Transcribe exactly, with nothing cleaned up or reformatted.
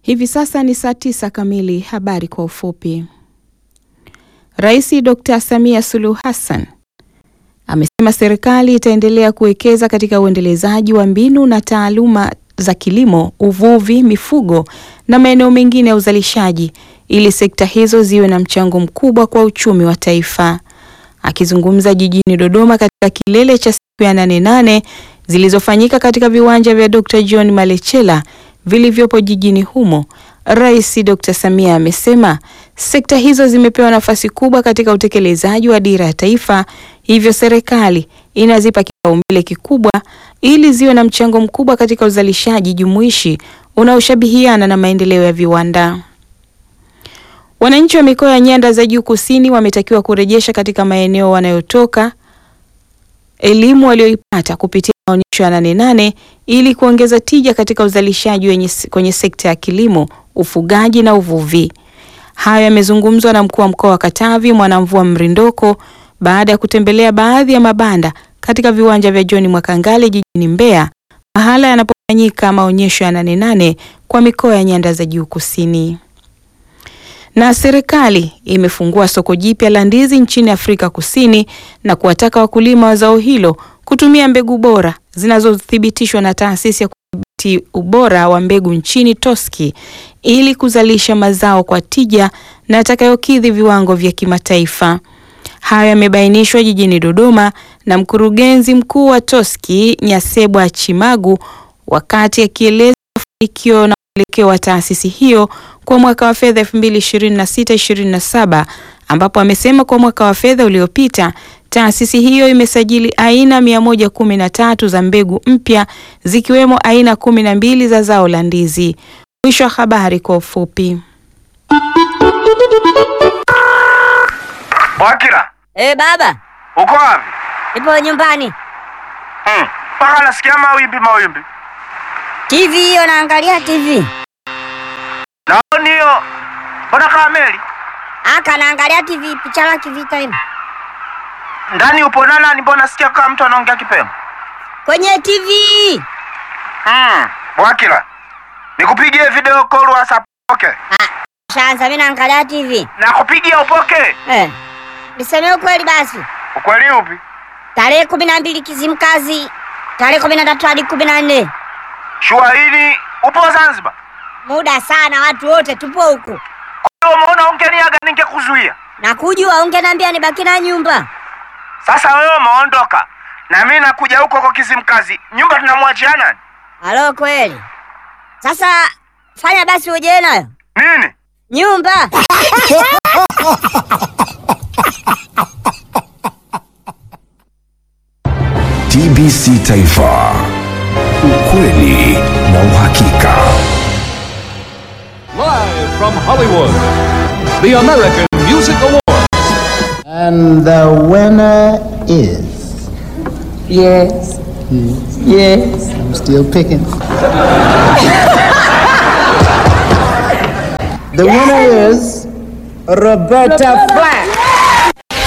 Hivi sasa ni saa tisa kamili. Habari kwa ufupi. Rais Dokta Samia Suluhu Hassan amesema serikali itaendelea kuwekeza katika uendelezaji wa mbinu na taaluma za kilimo, uvuvi, mifugo na maeneo mengine ya uzalishaji ili sekta hizo ziwe na mchango mkubwa kwa uchumi wa taifa. Akizungumza jijini Dodoma katika kilele cha siku ya nane nane zilizofanyika katika viwanja vya Dokta John Malechela vilivyopo jijini humo, Rais Dokta Samia amesema sekta hizo zimepewa nafasi kubwa katika utekelezaji wa dira ya taifa, hivyo serikali inazipa kipaumbele kikubwa ili ziwe na mchango mkubwa katika uzalishaji jumuishi unaoshabihiana na maendeleo ya viwanda. Wananchi wa mikoa ya Nyanda za Juu Kusini wametakiwa kurejesha katika maeneo wanayotoka elimu walioipata kupitia maonyesho ya nane nane ili kuongeza tija katika uzalishaji wenye kwenye sekta ya kilimo, ufugaji na uvuvi. Hayo yamezungumzwa na mkuu wa mkoa wa Katavi Mwanamvua Mrindoko baada ya kutembelea baadhi ya mabanda katika viwanja vya John Mwakangale jijini Mbeya, mahala yanapofanyika maonyesho ya nane nane kwa mikoa ya Nyanda za Juu Kusini. Na serikali imefungua soko jipya la ndizi nchini Afrika Kusini na kuwataka wakulima wa zao hilo kutumia mbegu bora zinazothibitishwa na taasisi ya kudhibiti ubora wa mbegu nchini Toski ili kuzalisha mazao kwa tija na atakayokidhi viwango vya kimataifa. Hayo yamebainishwa jijini Dodoma na mkurugenzi mkuu wa Toski Nyasebwa Chimagu wakati akieleza mafanikio na mwelekeo wa taasisi hiyo kwa mwaka wa fedha elfu mbili ishirini na sita ishirini na saba, ambapo amesema kwa mwaka wa fedha uliopita taasisi hiyo imesajili aina mia moja kumi na tatu za mbegu mpya zikiwemo aina kumi na mbili za zao la ndizi. Mwisho wa habari kwa ufupi. Wakira. Eh, baba. Uko wapi? Nipo nyumbani. Hmm. Paka nasikia mawimbi mawimbi. T V hiyo naangalia T V. Naoni hiyo. Mbona kama meli? Aka naangalia T V picha la kivita hivi. Ndani upo na nani? Mbona nasikia kama mtu anaongea kipemo? Kwenye T V. Hmm. Wakira. Nikupigie video call WhatsApp. Okay. Ah, shanza mimi naangalia T V. Nakupigia upoke? Eh. Niseme ukweli basi. Ukweli upi? Tarehe kumi na mbili Kizimkazi. Tarehe kumi na tatu hadi kumi na nne. Shua hili upo Zanzibar? Muda sana, watu wote tupo huko. Kwa hiyo umeona ungeniaga ningekuzuia. Na kujua ungeniambia nibaki na nyumba. Sasa wewe umeondoka. Na mimi nakuja huko kwa Kizimkazi. Nyumba tunamwachia nani? Halo kweli. Sasa fanya basi uje nayo. Nini? Nyumba. T B C Taifa. Ukweli na uhakika. Live from Hollywood, the American Music Awards. And the winner is... Yes. Yes. I'm still picking. The winner is Roberta Flack.